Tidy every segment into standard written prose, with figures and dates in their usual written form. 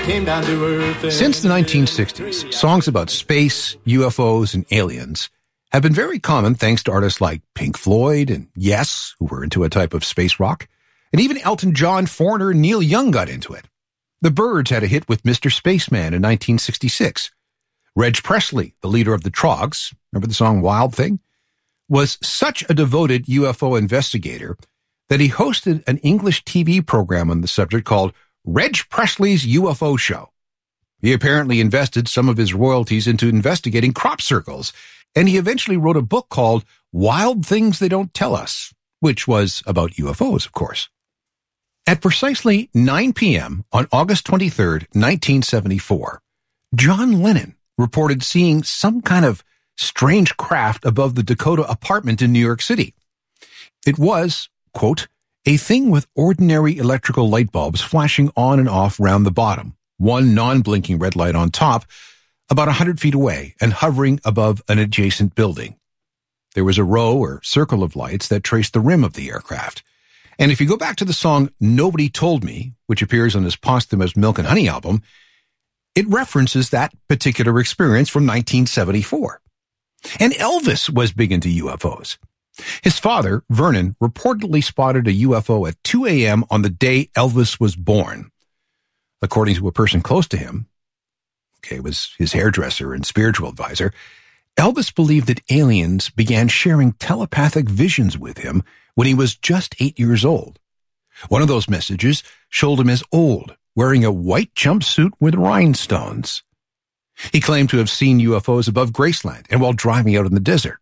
came down to earth. Since the 1960s, songs about space, UFOs, and aliens have been very common thanks to artists like Pink Floyd and Yes, who were into a type of space rock, and even Elton John, Foreigner, and Neil Young got into it. The Byrds had a hit with Mr. Spaceman in 1966. Reg Presley, the leader of the Troggs, remember the song Wild Thing, was such a devoted UFO investigator that he hosted an English TV program on the subject called Reg Presley's UFO Show. He apparently invested some of his royalties into investigating crop circles, and he eventually wrote a book called Wild Things They Don't Tell Us, which was about UFOs, of course. At precisely 9 p.m. on August 23, 1974, John Lennon reported seeing some kind of strange craft above the Dakota apartment in New York City. It was, quote, a thing with ordinary electrical light bulbs flashing on and off round the bottom, one non-blinking red light on top, about 100 feet away and hovering above an adjacent building. There was a row or circle of lights that traced the rim of the aircraft. And if you go back to the song Nobody Told Me, which appears on his posthumous Milk and Honey album, it references that particular experience from 1974. And Elvis was big into UFOs. His father, Vernon, reportedly spotted a UFO at 2 a.m. on the day Elvis was born. According to a person close to him, it was his hairdresser and spiritual advisor, Elvis believed that aliens began sharing telepathic visions with him when he was just 8 years old. One of those messages showed him as old, wearing a white jumpsuit with rhinestones. He claimed to have seen UFOs above Graceland and while driving out in the desert.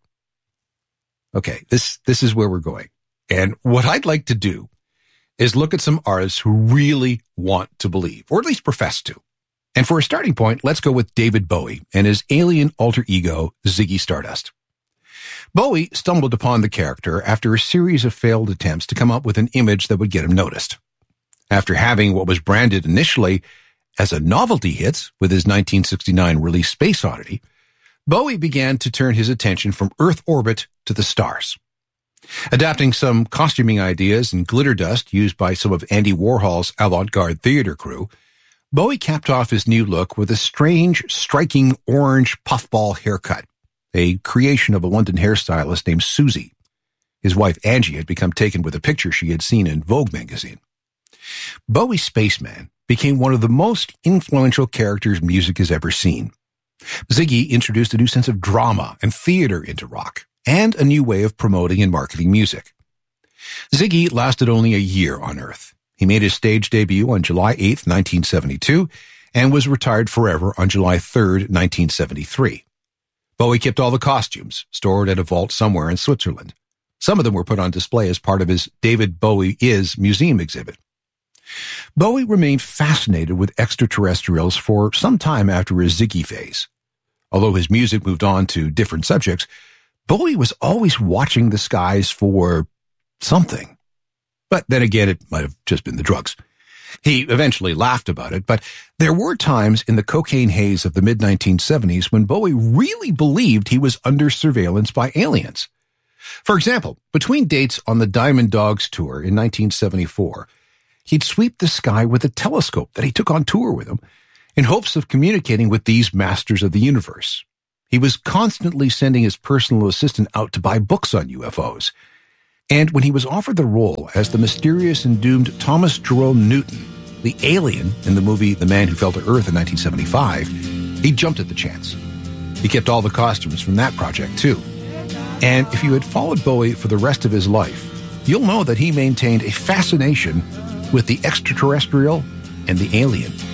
Okay, this is where we're going. And what I'd like to do is look at some artists who really want to believe, or at least profess to. And for a starting point, let's go with David Bowie and his alien alter ego, Ziggy Stardust. Bowie stumbled upon the character after a series of failed attempts to come up with an image that would get him noticed. After having what was branded initially as a novelty hit with his 1969 release Space Oddity, Bowie began to turn his attention from Earth orbit to the stars. Adapting some costuming ideas and glitter dust used by some of Andy Warhol's avant-garde theater crew, Bowie capped off his new look with a strange, striking orange puffball haircut, a creation of a London hairstylist named Susie. His wife Angie had become taken with a picture she had seen in Vogue magazine. Bowie's Spaceman became one of the most influential characters music has ever seen. Ziggy introduced a new sense of drama and theater into rock, and a new way of promoting and marketing music. Ziggy lasted only a year on Earth. He made his stage debut on July 8, 1972, and was retired forever on July 3, 1973. Bowie kept all the costumes, stored at a vault somewhere in Switzerland. Some of them were put on display as part of his David Bowie Is museum exhibit. Bowie remained fascinated with extraterrestrials for some time after his Ziggy phase. Although his music moved on to different subjects, Bowie was always watching the skies for something. But then again, it might have just been the drugs. He eventually laughed about it, but there were times in the cocaine haze of the mid-1970s when Bowie really believed he was under surveillance by aliens. For example, between dates on the Diamond Dogs tour in 1974, he'd sweep the sky with a telescope that he took on tour with him in hopes of communicating with these masters of the universe. He was constantly sending his personal assistant out to buy books on UFOs. And when he was offered the role as the mysterious and doomed Thomas Jerome Newton, the alien in the movie The Man Who Fell to Earth in 1975, he jumped at the chance. He kept all the costumes from that project, too. And if you had followed Bowie for the rest of his life, you'll know that he maintained a fascination with the extraterrestrial and the alien.